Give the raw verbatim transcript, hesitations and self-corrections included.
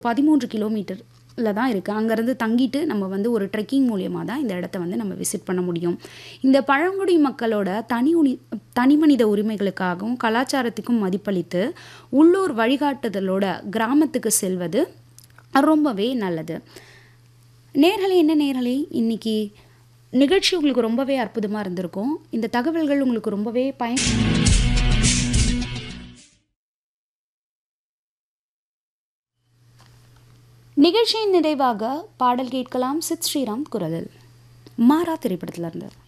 பதிமூன்று கிலோமீட்டர்ல தான் இருக்குது. அங்கேருந்து தங்கிட்டு நம்ம வந்து ஒரு ட்ரெக்கிங் மூலியமாக தான் இந்த இடத்த வந்து நம்ம விசிட் பண்ண முடியும். இந்த பழங்குடி மக்களோட தனி உனி தனி மனித உரிமைகளுக்காகவும் கலாச்சாரத்துக்கும் மதிப்பளித்து உள்ளூர் வழிகாட்டுதலோட கிராமத்துக்கு செல்வது ரொம்பவே நல்லது. நேர்களே என்ன நேர்களே இன்னைக்கு நிகழ்ச்சி உங்களுக்கு ரொம்பவே அற்புதமாக இருந்திருக்கும். இந்த தகவல்கள் உங்களுக்கு ரொம்பவே பயன் நிகழ்ச்சியின் நிறைவாக பாடல் கேட்கலாம். சித் ஸ்ரீராம் குரலில் மாறா திரைப்படத்திலிருந்து.